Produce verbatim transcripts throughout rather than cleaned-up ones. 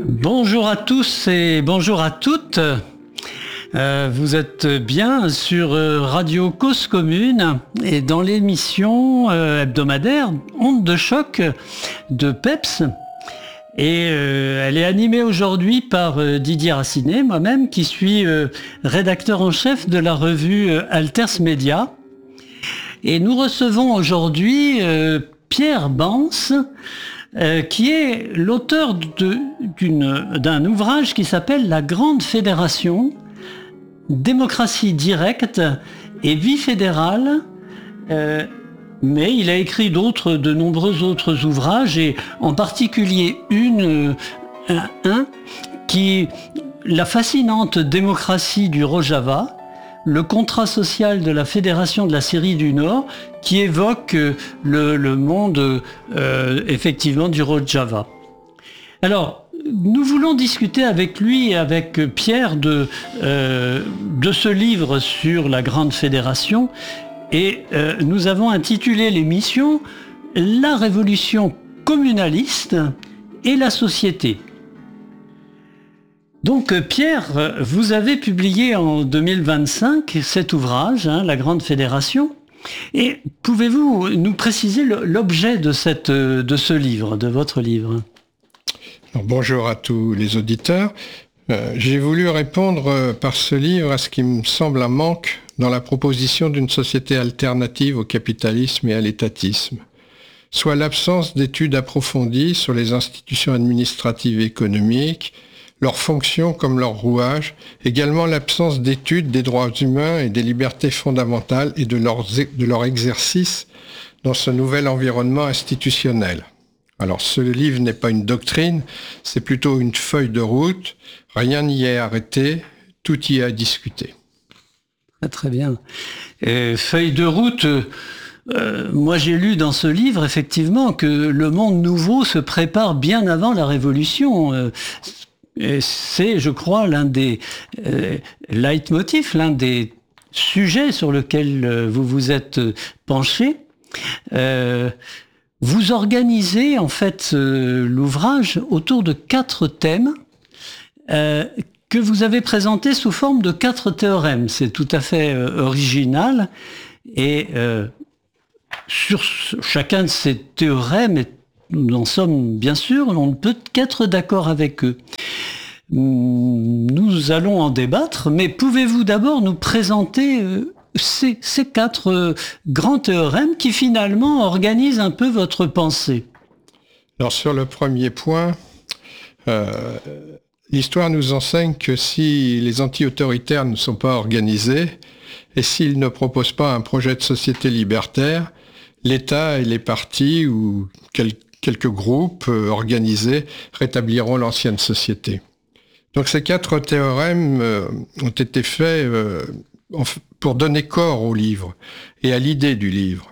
Bonjour à tous et bonjour à toutes. Euh, vous êtes bien sur Radio Cause Commune et dans l'émission euh, hebdomadaire Onde de choc de Peps. Et euh, elle est animée aujourd'hui par euh, Didier Racinet, moi-même, qui suis euh, rédacteur en chef de la revue euh, Alters Média. Et nous recevons aujourd'hui euh, Pierre Bance, euh, qui est l'auteur de, d'une, d'un ouvrage qui s'appelle La Grande Fédération, démocratie directe et vie fédérale. Euh, mais il a écrit d'autres, de nombreux autres ouvrages, et en particulier une, un, un qui, la fascinante démocratie du Rojava, le contrat social de la Fédération de la Syrie du Nord, qui évoque le, le monde euh, effectivement du Rojava. Alors, nous voulons discuter avec lui et avec Pierre de, euh, de ce livre sur la Grande Fédération, et euh, nous avons intitulé l'émission « La révolution communaliste et la société ». Donc Pierre, vous avez publié en deux mille vingt-cinq cet ouvrage, hein, La Grande Fédération, et pouvez-vous nous préciser l'objet de, cette, de ce livre, de votre livre ? Alors, bonjour à tous les auditeurs. Euh, j'ai voulu répondre euh, par ce livre à ce qui me semble un manque dans la proposition d'une société alternative au capitalisme et à l'étatisme, soit l'absence d'études approfondies sur les institutions administratives et économiques, leurs fonctions comme leurs rouages, également l'absence d'études des droits humains et des libertés fondamentales et de leur, de leur exercice dans ce nouvel environnement institutionnel. Alors ce livre n'est pas une doctrine, c'est plutôt une feuille de route, rien n'y est arrêté, tout y est à discuter. Ah, très bien. Et feuille de route, euh, moi j'ai lu dans ce livre effectivement que le monde nouveau se prépare bien avant la Révolution. Euh, et c'est, je crois, l'un des euh, leitmotifs, l'un des sujets sur lesquels euh, vous vous êtes penché. Euh, Vous organisez en fait euh, l'ouvrage autour de quatre thèmes euh, que vous avez présentés sous forme de quatre théorèmes. C'est tout à fait euh, original, et euh, sur chacun de ces théorèmes, nous en sommes bien sûr, on ne peut qu'être d'accord avec eux. Nous allons en débattre, mais pouvez-vous d'abord nous présenter euh, Ces, ces quatre euh, grands théorèmes qui finalement organisent un peu votre pensée? Alors sur le premier point, euh, l'histoire nous enseigne que si les anti-autoritaires ne sont pas organisés et s'ils ne proposent pas un projet de société libertaire, l'État et les partis ou quel, quelques groupes euh, organisés rétabliront l'ancienne société. Donc ces quatre théorèmes euh, ont été faits euh, en, pour donner corps au livre et à l'idée du livre.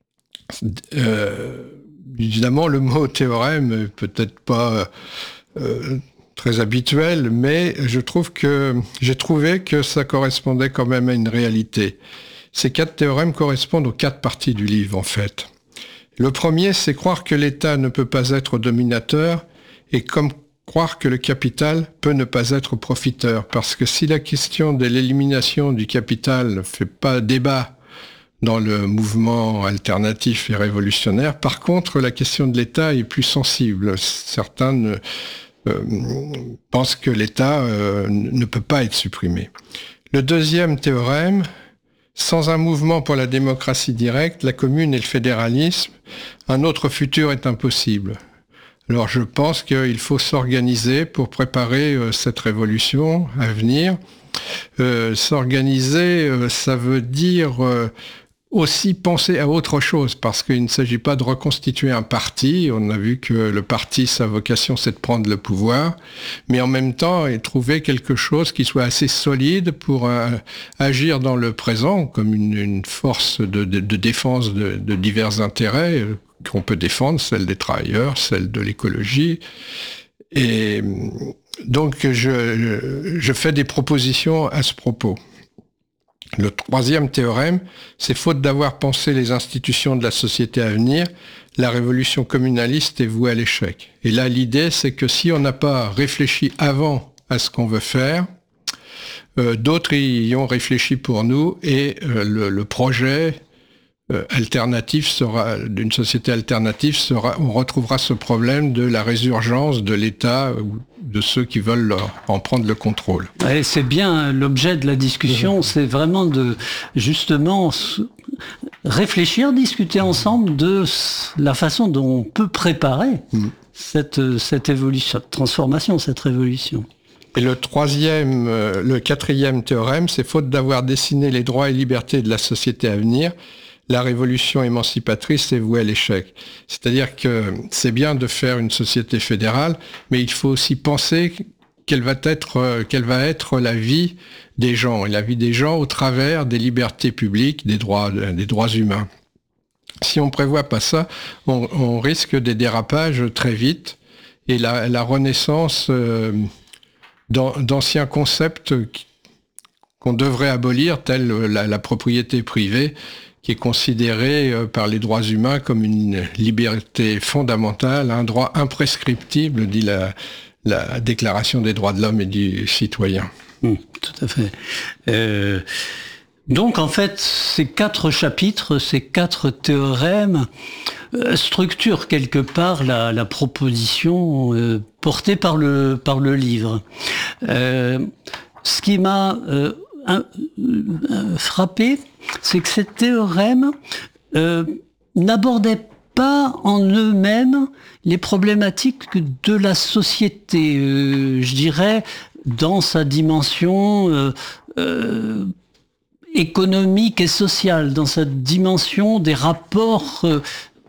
Euh, évidemment, le mot théorème est peut-être pas euh, très habituel, mais je trouve que j'ai trouvé que ça correspondait quand même à une réalité. Ces quatre théorèmes correspondent aux quatre parties du livre, en fait. Le premier, c'est croire que l'État ne peut pas être dominateur, et comme croire que le capital peut ne pas être profiteur, parce que si la question de l'élimination du capital ne fait pas débat dans le mouvement alternatif et révolutionnaire, par contre, la question de l'État est plus sensible. Certains ne, euh, pensent que l'État euh, ne peut pas être supprimé. Le deuxième théorème, sans un mouvement pour la démocratie directe, la commune et le fédéralisme, un autre futur est impossible. Alors je pense qu'il faut s'organiser pour préparer euh, cette révolution à venir. Euh, s'organiser, euh, ça veut dire euh, aussi penser à autre chose, parce qu'il ne s'agit pas de reconstituer un parti. On a vu que le parti, sa vocation, c'est de prendre le pouvoir, mais en même temps, et trouver quelque chose qui soit assez solide pour euh, agir dans le présent, comme une, une force de, de, de défense de, de divers intérêts, euh, qu'on peut défendre, celle des travailleurs, celle de l'écologie. Et donc, je, je fais des propositions à ce propos. Le troisième théorème, c'est faute d'avoir pensé les institutions de la société à venir, la révolution communaliste est vouée à l'échec. Et là, l'idée, c'est que si on n'a pas réfléchi avant à ce qu'on veut faire, euh, d'autres y ont réfléchi pour nous et euh, le, le projet euh, alternatif sera, d'une société alternative sera, on retrouvera ce problème de la résurgence de l'État ou de ceux qui veulent en prendre le contrôle. Et c'est bien l'objet de la discussion, mmh. c'est vraiment de justement réfléchir, discuter ensemble de la façon dont on peut préparer mmh. cette, cette évolution, cette transformation, cette révolution. Et le troisième, euh, le quatrième théorème, c'est faute d'avoir dessiné les droits et libertés de la société à venir, la révolution émancipatrice est vouée à l'échec. C'est-à-dire que c'est bien de faire une société fédérale, mais il faut aussi penser quelle va être, quelle va être la vie des gens, et la vie des gens au travers des libertés publiques, des droits, des droits humains. Si on ne prévoit pas ça, on, on risque des dérapages très vite, et la, la renaissance euh, d'anciens concepts qu'on devrait abolir, tels la, la propriété privée, qui est considérée par les droits humains comme une liberté fondamentale, un droit imprescriptible, dit la, la Déclaration des droits de l'homme et du citoyen. Mmh, tout à fait. Euh, donc en fait, ces quatre chapitres, ces quatre théorèmes euh, structurent quelque part la, la proposition euh, portée par le, par le livre. Euh, ce qui m'a euh, un, euh, frappé, c'est que ces théorèmes euh, n'abordaient pas en eux-mêmes les problématiques de la société, euh, je dirais, dans sa dimension euh, euh, économique et sociale, dans sa dimension des rapports euh,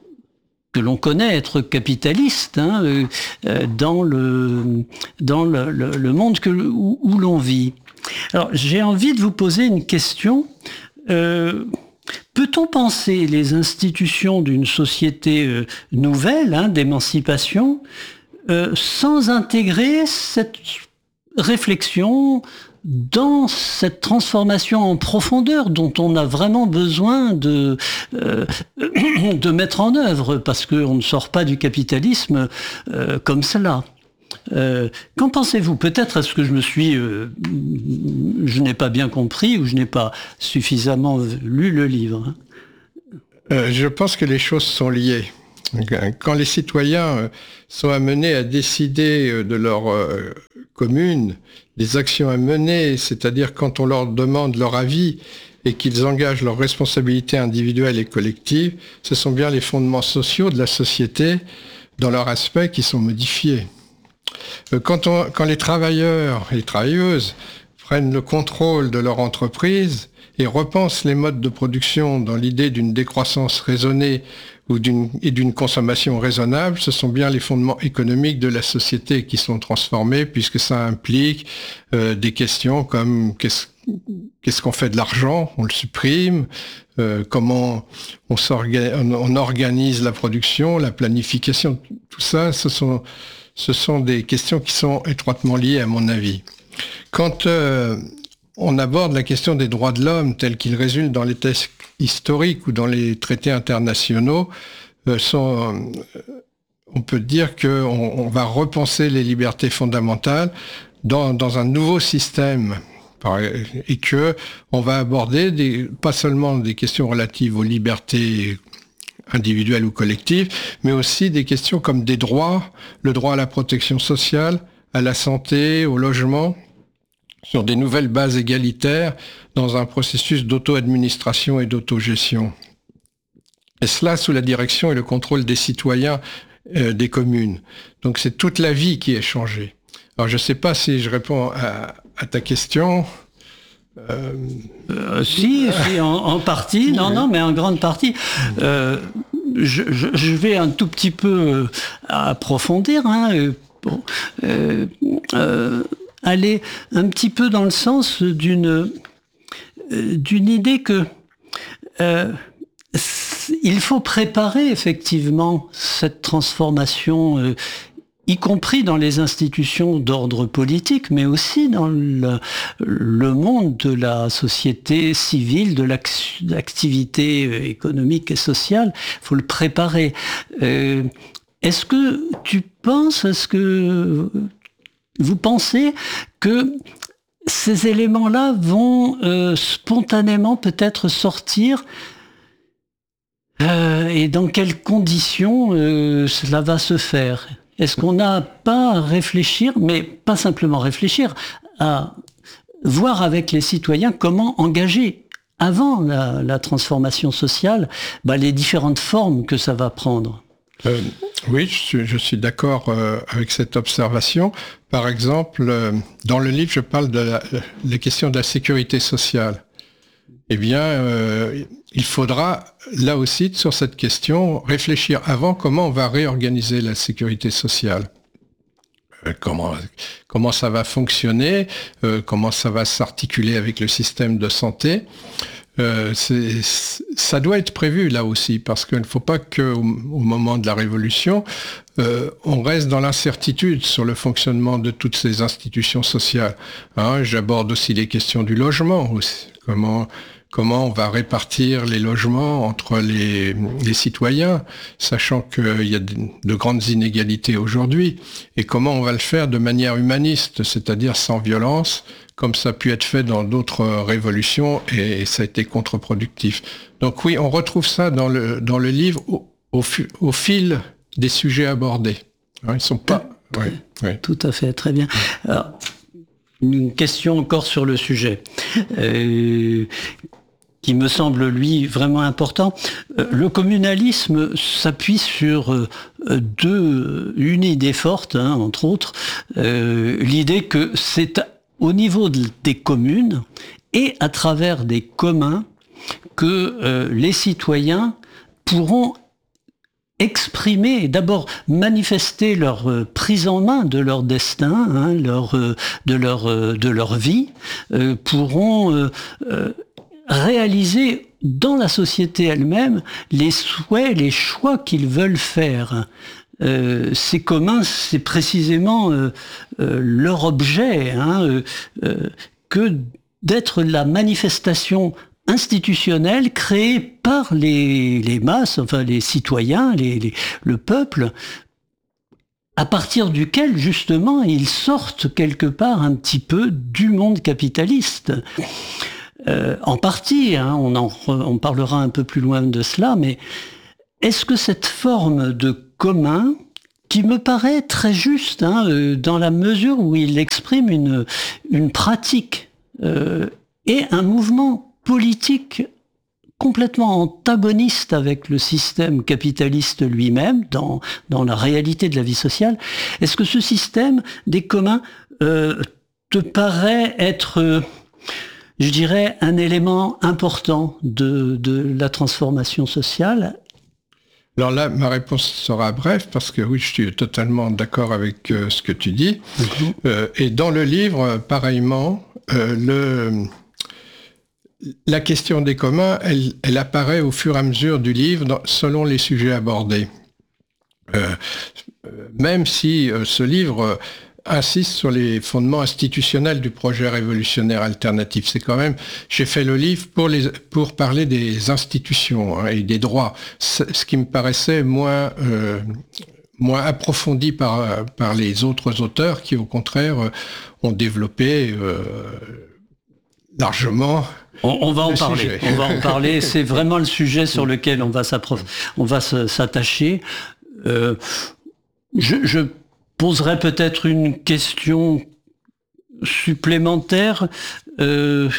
que l'on connaît être capitalistes hein, euh, dans, le, dans le, le, le monde que, où, où l'on vit. Alors, j'ai envie de vous poser une question. Euh, peut-on penser les institutions d'une société euh, nouvelle, hein, d'émancipation, euh, sans intégrer cette réflexion dans cette transformation en profondeur dont on a vraiment besoin de, euh, de mettre en œuvre, parce qu'on ne sort pas du capitalisme euh, comme cela. Euh, qu'en pensez-vous? Peut-être est-ce que je me suis, euh, je n'ai pas bien compris ou je n'ai pas suffisamment lu le livre. Euh, je pense que les choses sont liées. Quand les citoyens sont amenés à décider de leur euh, commune, des actions à mener, c'est-à-dire quand on leur demande leur avis et qu'ils engagent leurs responsabilités individuelles et collectives, ce sont bien les fondements sociaux de la société dans leur aspect qui sont modifiés. Quand, on, quand les travailleurs et les travailleuses prennent le contrôle de leur entreprise et repensent les modes de production dans l'idée d'une décroissance raisonnée ou d'une, et d'une consommation raisonnable, ce sont bien les fondements économiques de la société qui sont transformés, puisque ça implique euh, des questions comme qu'est-ce, qu'est-ce qu'on fait de l'argent, on le supprime, euh, comment on, on, on organise la production, la planification, tout ça, ce sont... Ce sont des questions qui sont étroitement liées, à mon avis. Quand euh, on aborde la question des droits de l'homme tels qu'ils résultent dans les textes historiques ou dans les traités internationaux, euh, sont, euh, on peut dire qu'on on va repenser les libertés fondamentales dans, dans un nouveau système. Et que on va aborder des, pas seulement des questions relatives aux libertés individuelles ou collectives, mais aussi des questions comme des droits, le droit à la protection sociale, à la santé, au logement, sur des nouvelles bases égalitaires dans un processus d'auto-administration et d'autogestion. Et cela sous la direction et le contrôle des citoyens euh, des communes. Donc c'est toute la vie qui est changée. Alors je ne sais pas si je réponds à, à ta question. Euh... Euh, si, si, en, en partie, non, non, mais en grande partie. Euh, je, je, je vais un tout petit peu approfondir, hein, pour euh, euh, aller un petit peu dans le sens d'une d'une idée que euh, il faut préparer effectivement cette transformation euh, y compris dans les institutions d'ordre politique, mais aussi dans le, le monde de la société civile, de l'activité économique et sociale. Il faut le préparer. Euh, est-ce que tu penses, est-ce que vous pensez que ces éléments-là vont euh, spontanément peut-être sortir euh, et dans quelles conditions euh, cela va se faire ? Est-ce qu'on n'a pas à réfléchir, mais pas simplement réfléchir, à voir avec les citoyens comment engager avant la, la transformation sociale bah, les différentes formes que ça va prendre ? euh, Oui, je suis, je suis d'accord euh, avec cette observation. Par exemple, euh, dans le livre, je parle de la, les questions de la sécurité sociale. Eh bien, euh, il faudra, là aussi, sur cette question, réfléchir avant comment on va réorganiser la sécurité sociale. Euh, comment, comment ça va fonctionner, euh, comment ça va s'articuler avec le système de santé. Euh, c'est, ça doit être prévu là aussi, parce qu'il ne faut pas qu'au au moment de la Révolution, euh, on reste dans l'incertitude sur le fonctionnement de toutes ces institutions sociales. Hein, j'aborde aussi les questions du logement, aussi. Comment, comment on va répartir les logements entre les, les citoyens, sachant qu'il y a de, de grandes inégalités aujourd'hui, et comment on va le faire de manière humaniste, c'est-à-dire sans violence, comme ça a pu être fait dans d'autres révolutions, et ça a été contre-productif. Donc oui, on retrouve ça dans le, dans le livre au, au, au fil des sujets abordés. Hein, ils sont pas... Tout, oui, oui. Tout à fait, très bien. Alors, une question encore sur le sujet, euh, qui me semble, lui, vraiment important. Le communalisme s'appuie sur deux, une idée forte, hein, entre autres, euh, l'idée que c'est au niveau des communes et à travers des communs que euh, les citoyens pourront exprimer, d'abord manifester leur euh, prise en main de leur destin, hein, leur, euh, de, leur, euh, de leur vie, euh, pourront euh, euh, réaliser dans la société elle-même les souhaits, les choix qu'ils veulent faire. Euh, ces communs, c'est précisément euh, euh, leur objet, hein, euh, euh, que d'être la manifestation institutionnelle créée par les, les masses, enfin les citoyens, les, les, le peuple, à partir duquel justement ils sortent quelque part un petit peu du monde capitaliste. Euh, en partie, hein, on, en, on parlera un peu plus loin de cela, mais est-ce que cette forme de commun, qui me paraît très juste, hein, euh, dans la mesure où il exprime une, une pratique euh, et un mouvement politique complètement antagoniste avec le système capitaliste lui-même, dans, dans la réalité de la vie sociale, est-ce que ce système des communs euh, te paraît être... Euh, je dirais, un élément important de, de la transformation sociale? Alors là, ma réponse sera brève, parce que oui, je suis totalement d'accord avec euh, ce que tu dis. Mm-hmm. Euh, et dans le livre, pareillement, euh, le, la question des communs, elle, elle apparaît au fur et à mesure du livre, dans, selon les sujets abordés. Euh, même si euh, ce livre... Euh, insiste sur les fondements institutionnels du projet révolutionnaire alternatif. C'est quand même, j'ai fait le livre pour, les, pour parler des institutions, hein, et des droits, ce qui me paraissait moins, euh, moins approfondi par, par les autres auteurs qui, au contraire, ont développé euh, largement... On, on va en parler. Sujet. On va en parler. C'est vraiment le sujet sur lequel on va s'approf... on va s'attacher. Euh, je, je poserai peut-être une question supplémentaire. Euh,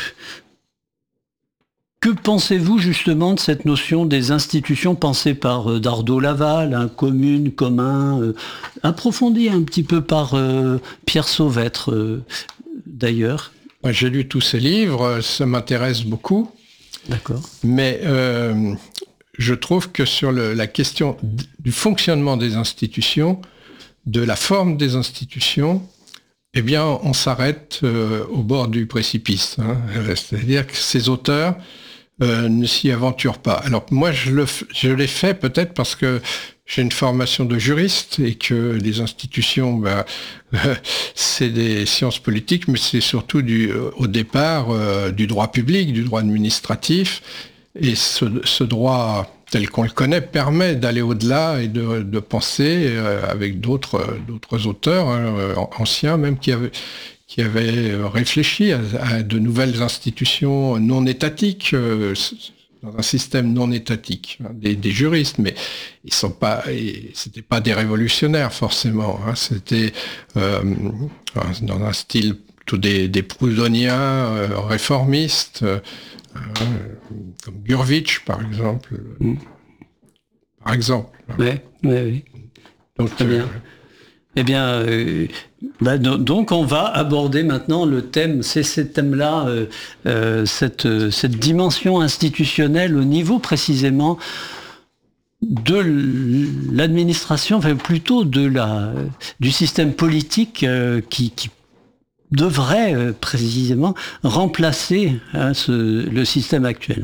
que pensez-vous justement de cette notion des institutions pensées par euh, Dardot-Laval, hein, commune, commun, euh, approfondie un petit peu par euh, Pierre Sauvêtre euh, d'ailleurs? Moi, j'ai lu tous ces livres, ça m'intéresse beaucoup. D'accord. Mais euh, je trouve que sur le, la question du fonctionnement des institutions, de la forme des institutions, eh bien, on s'arrête euh, au bord du précipice. Hein. C'est-à-dire que ces auteurs euh, ne s'y aventurent pas. Alors moi, je, le, je l'ai fait peut-être parce que j'ai une formation de juriste et que les institutions, ben, c'est des sciences politiques, mais c'est surtout du, au départ euh, du droit public, du droit administratif. Et ce, ce droit tel qu'on le connaît permet d'aller au-delà et de, de penser euh, avec d'autres, d'autres auteurs, hein, anciens même, qui avaient, qui avaient réfléchi à, à de nouvelles institutions non étatiques, euh, dans un système non étatique, hein, des, des juristes, mais ils sont pas, c'était pas des révolutionnaires forcément, hein, c'était euh, dans un style plutôt des, des proudhoniens euh, réformistes, euh, comme Gurvitch par exemple, mm. par exemple. Oui, oui, oui. Donc très bien. Euh, Eh bien, euh, bah, donc on va aborder maintenant le thème, c'est ce thème-là, euh, euh, cette, cette dimension institutionnelle au niveau précisément de l'administration, enfin plutôt de la, du système politique euh, qui, qui devrait euh, précisément remplacer hein, ce, le système actuel.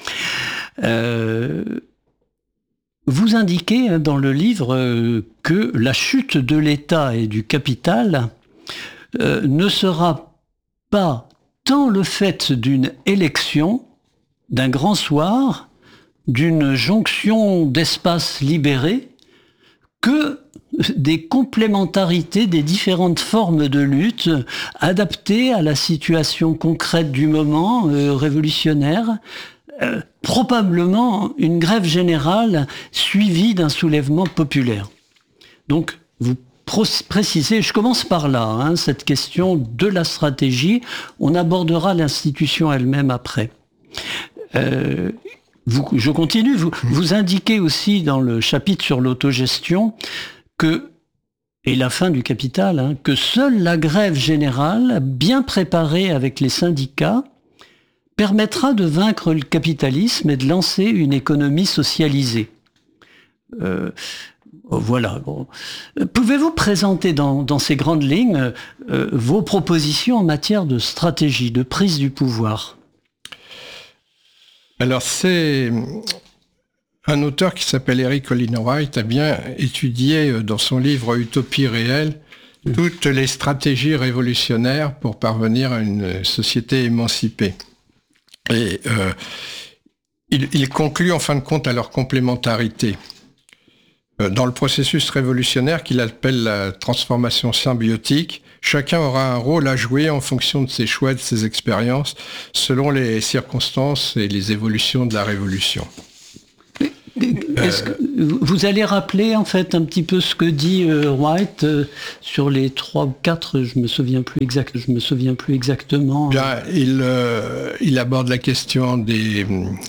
Euh, Vous indiquez dans le livre que la chute de l'État et du capital euh, ne sera pas tant le fait d'une élection, d'un grand soir, d'une jonction d'espaces libérés, que des complémentarités des différentes formes de lutte adaptées à la situation concrète du moment euh, révolutionnaire, Euh, probablement une grève générale suivie d'un soulèvement populaire. Donc, vous précisez, je commence par là, hein, cette question de la stratégie, on abordera l'institution elle-même après. Euh, vous, je continue, vous, vous indiquez aussi dans le chapitre sur l'autogestion que, et la fin du capital, hein, que seule la grève générale, bien préparée avec les syndicats, permettra de vaincre le capitalisme et de lancer une économie socialisée. Euh, voilà. Bon. Pouvez-vous présenter dans, dans ces grandes lignes euh, vos propositions en matière de stratégie, de prise du pouvoir ? Alors c'est un auteur qui s'appelle Eric Olin Wright a bien étudié dans son livre Utopie réelle toutes les stratégies révolutionnaires pour parvenir à une société émancipée. Et euh, il, il conclut en fin de compte à leur complémentarité. Euh, dans le processus révolutionnaire qu'il appelle la transformation symbiotique, chacun aura un rôle à jouer en fonction de ses choix et de ses expériences, selon les circonstances et les évolutions de la révolution. Est-ce que vous allez rappeler en fait un petit peu ce que dit euh, Wright euh, sur les trois ou quatre, je me souviens plus exact, je me souviens plus exactement. Bien, il, euh, il aborde la question des